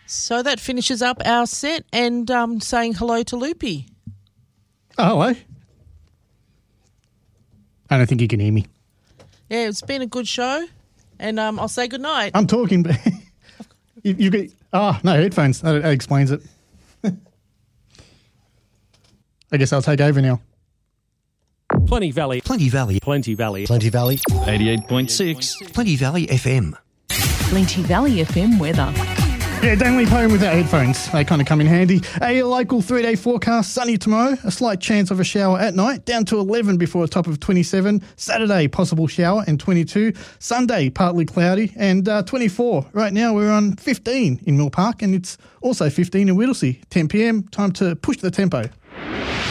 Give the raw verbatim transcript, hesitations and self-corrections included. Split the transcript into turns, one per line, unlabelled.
So that finishes up our set and um, saying hello to Loopy.
Oh, hello. I don't think you can hear me.
Yeah, it's been a good show, and um, I'll say good night.
I'm talking, but you, you've got... Oh, no, headphones. That, that explains it. I guess I'll take over now.
Plenty Valley.
Plenty Valley.
Plenty Valley.
Plenty Valley.
eighty-eight point six.
Plenty Valley F M.
Plenty Valley F M weather.
Yeah, don't leave home without headphones. They kind of come in handy. A local three-day forecast, sunny tomorrow, a slight chance of a shower at night, down to eleven before a top of twenty-seven. Saturday, possible shower and twenty-two. Sunday, partly cloudy and uh, twenty-four. Right now we're on fifteen in Mill Park and it's also fifteen in Whittlesea. ten p m, time to push the tempo.